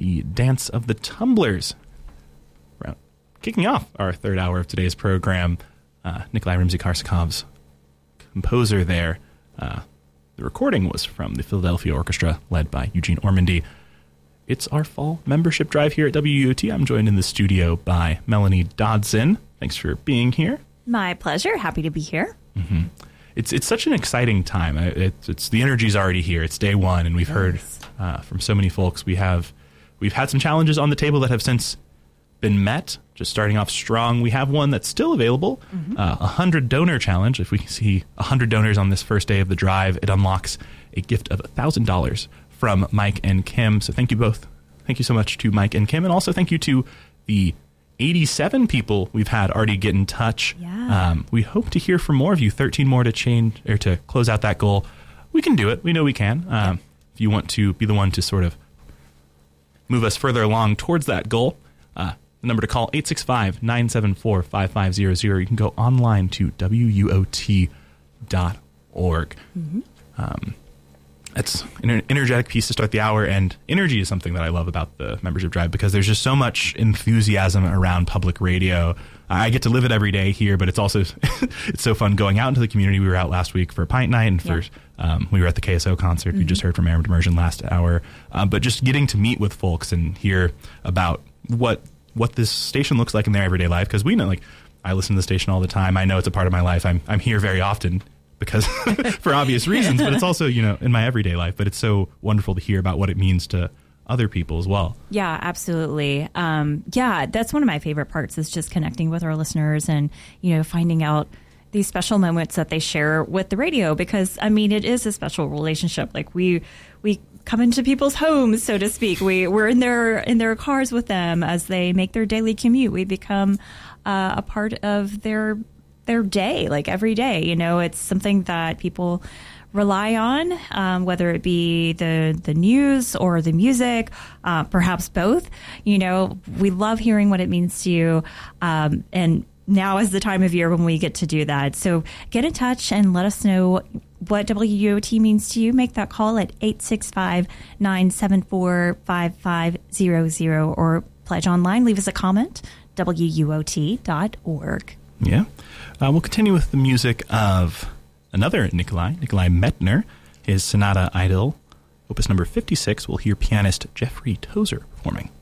the Dance of the Tumblers. Kicking off our third hour of today's program, Nikolai Rimsky-Korsakov's composer there. The recording was from the Philadelphia Orchestra, led by Eugene Ormandy. It's our fall membership drive here at WUOT. I'm joined in the studio by Melanie Dodson. Thanks for being here. My pleasure. Happy to be here. Mm-hmm. It's such an exciting time. It's the energy's already here. It's day one, and we've heard from so many folks. We've had some challenges on the table that have since been met, just starting off strong. We have one that's still available, 100 donor challenge. If we see 100 donors on this first day of the drive, it unlocks a gift of $1,000 from Mike and Kim. So thank you both. Thank you so much to Mike and Kim, and also thank you to the 87 people we've had already get in touch. Yeah. We hope to hear from more of you. 13 more to change or to close out that goal. We can do it. We know we can. If you want to be the one to sort of move us further along towards that goal, the number to call, 865-974-5500. You can go online to WUOT.org. That's an energetic piece to start the hour, and energy is something that I love about the membership drive because there's just so much enthusiasm around public radio. I get to live it every day here, but it's also it's so fun going out into the community. We were out last week for Pint Night, and we were at the KSO concert. We just heard from Aaron Immersion last hour. But just getting to meet with folks and hear about what this station looks like in their everyday life, because we know, like, I listen to the station all the time. I know it's a part of my life. I'm here very often because for obvious reasons, but it's also, in my everyday life. But it's so wonderful to hear about what it means to other people as well. Yeah, absolutely. That's one of my favorite parts, is just connecting with our listeners and, finding out these special moments that they share with the radio, because, it is a special relationship. Like, we come into people's homes, so to speak. We're in their cars with them as they make their daily commute. We become a part of their day, like every day. It's something that people rely on, whether it be the news or the music, perhaps both. We love hearing what it means to you, and now is the time of year when we get to do that. So get in touch and let us know what WUOT means to you. Make that call at 865-974-5500 or pledge online. Leave us a comment, WUOT.org. Yeah. We'll continue with the music of another Nikolai Medtner, his Sonata Idyll, opus number 56. We'll hear pianist Jeffrey Tozer performing.